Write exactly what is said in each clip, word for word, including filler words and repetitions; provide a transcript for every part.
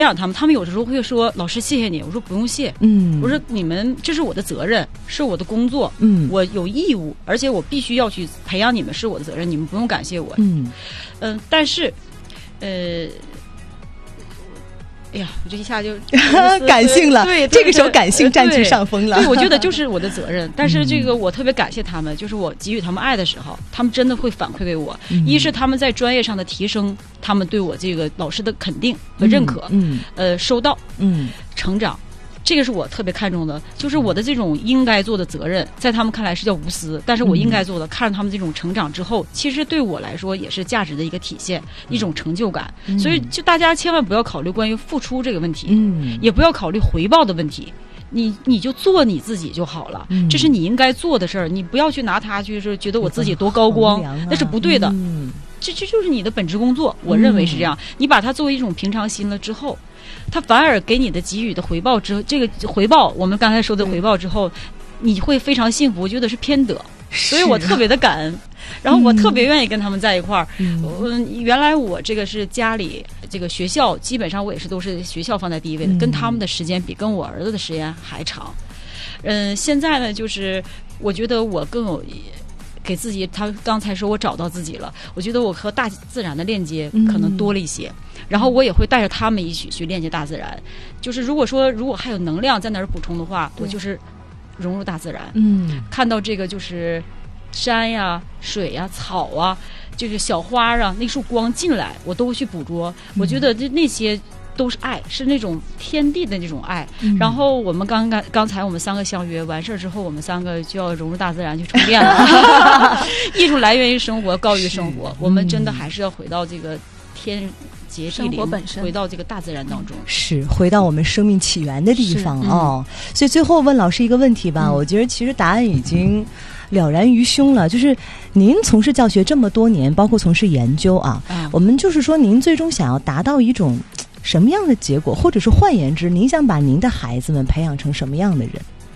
养他们，他们有的时候会说老师谢谢你，我说不用谢， 嗯， 我说你们这是我的责任，是我的工作， 嗯， 我有义务，而且我必须要去培养你们，是我的责任，你们不用感谢我， 嗯嗯、呃，但是，呃。哎呀，我这一下就感性了， 对， 这个时候感性占据上风了。 对，我觉得就是我的责任。但是这个我特别感谢他们，就是我给予他们爱的时候，他们真的会反馈给我。嗯、一是他们在专业上的提升，他们对我这个老师的肯定和认可， 嗯， 呃，收到， 嗯， 成长。这个是我特别看重的，就是我的这种应该做的责任，在他们看来是叫无私，但是我应该做的，嗯、看着他们这种成长之后，其实对我来说也是价值的一个体现，一种成就感。嗯、所以，就大家千万不要考虑关于付出这个问题，嗯，也不要考虑回报的问题，你你就做你自己就好了，嗯、这是你应该做的事儿，你不要去拿它去说觉得我自己多高光，啊、那是不对的。嗯，这这就是你的本职工作，我认为是这样。嗯、你把它作为一种平常心了之后。他反而给你的给予的回报之后，这个回报我们刚才说的回报之后，你会非常幸福，我觉得是偏得，所以我特别的感恩，然后我特别愿意跟他们在一块儿。嗯，嗯原来我这个是家里这个学校，基本上我也是都是学校放在第一位的，嗯、跟他们的时间比跟我儿子的时间还长。嗯，现在呢，就是我觉得我更有。给自己，他刚才说我找到自己了，我觉得我和大自然的链接可能多了一些，嗯、然后我也会带着他们一起去链接大自然。就是如果说如果还有能量在那儿补充的话，我就是融入大自然，嗯，看到这个就是山呀、水呀、草啊，就是小花啊，那束光进来，我都会去捕捉。我觉得这那些。都是爱，是那种天地的那种爱。嗯、然后我们刚刚刚才我们三个相约完事儿之后，我们三个就要融入大自然去充电了。艺术来源于生活，高于生活。我们真的还是要回到这个天节地灵，本身回到这个大自然当中， 是回到我们生命起源的地方哦。嗯、所以最后问老师一个问题吧，嗯、我觉得其实答案已经。了然于胸了，就是您从事教学这么多年，包括从事研究啊，嗯、我们就是说，您最终想要达到一种什么样的结果，或者是换言之，您想把您的孩子们培养成什么样的人？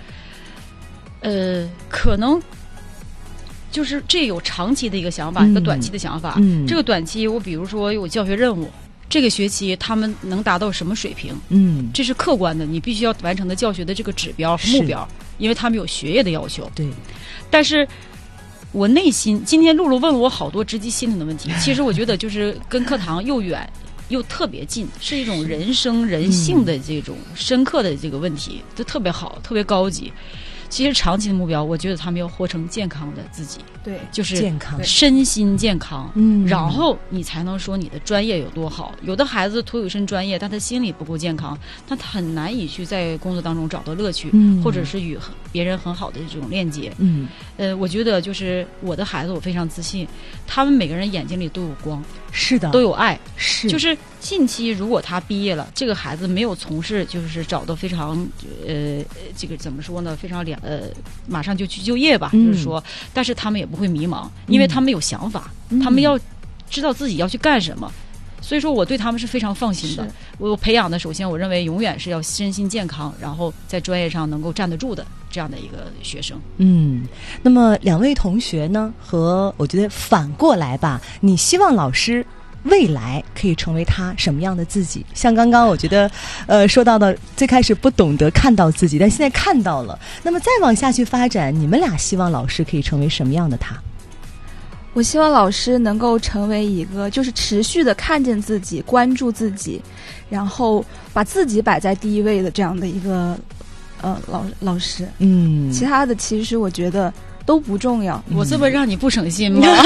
呃，可能就是这有长期的一个想法，嗯、一个短期的想法。嗯，这个短期，我比如说有教学任务。这个学期他们能达到什么水平？嗯，这是客观的，你必须要完成的教学的这个指标和目标，因为他们有学业的要求。 对， 但是我内心，今天露露问了我好多直击心灵的问题，其实我觉得就是跟课堂又远又特别近，是一种人生人性的这种深刻的这个问题，就特别好，特别高级。其实长期的目标，我觉得他们要活成健康的自己， 对， 就是健康， 身心健康，嗯，然后你才能说你的专业有多好。有的孩子徒有一身专业，但他心理不够健康，他很难以去在工作当中找到乐趣，嗯，或者是与别人很好的这种链接，嗯，呃，我觉得就是我的孩子，我非常自信，他们每个人眼睛里都有光， 是的， 都有爱， 是， 就是近期如果他毕业了，这个孩子没有从事，就是找到非常呃这个怎么说呢，非常两。呃，马上就去就业吧，嗯、就是说，但是他们也不会迷茫，因为他们有想法，嗯、他们要知道自己要去干什么，所以说我对他们是非常放心的。我培养的，首先我认为永远是要身心健康，然后在专业上能够站得住的这样的一个学生。 嗯，那么两位同学呢，和我觉得反过来吧，你希望老师未来可以成为他什么样的自己？像刚刚我觉得呃说到的最开始不懂得看到自己，但现在看到了，那么再往下去发展，你们俩希望老师可以成为什么样的他？ 我希望老师能够成为一个就是持续的看见自己，关注自己，然后把自己摆在第一位的这样的一个呃老老师。嗯，其他的其实我觉得都不重要。 我这么让你不省心吗？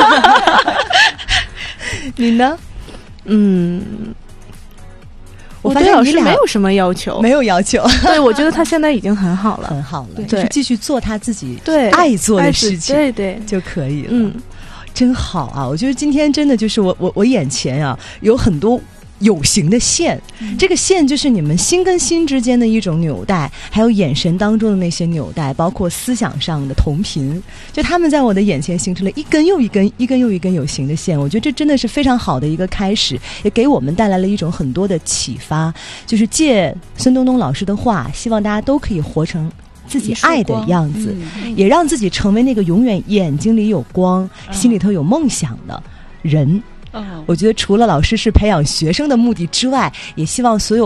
你呢？嗯， 我对老师没有什么要求， 没有要求。 对，我觉得他现在已经很好了， 很好了， 对， 就是继续做他自己对爱做的事情， 对对就可以了。嗯，真好啊！我觉得今天真的就是我我我眼前啊有很多有形的线，嗯、这个线就是你们心跟心之间的一种纽带，还有眼神当中的那些纽带，包括思想上的同频，就他们在我的眼前形成了一根又一根一根又一根有形的线。我觉得这真的是非常好的一个开始，也给我们带来了一种很多的启发，就是借孙东东老师的话，希望大家都可以活成自己爱的样子，嗯、也让自己成为那个永远眼睛里有光、嗯、心里头有梦想的人。 我觉得除了老师是培养学生的目的之外，也希望所有